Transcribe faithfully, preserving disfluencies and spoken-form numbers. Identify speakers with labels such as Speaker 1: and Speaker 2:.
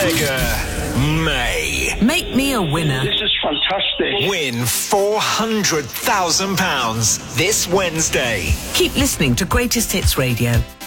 Speaker 1: Gallagher, May.
Speaker 2: Make me a winner.
Speaker 3: This is fantastic.
Speaker 1: Win four hundred thousand pounds this Wednesday.
Speaker 2: Keep listening to Greatest Hits Radio.